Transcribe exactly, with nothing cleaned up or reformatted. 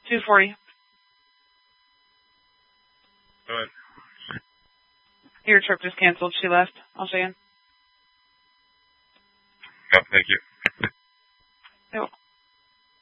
two forty. Go ahead. Your trip just canceled. She left. I'll see you. Yep, thank you.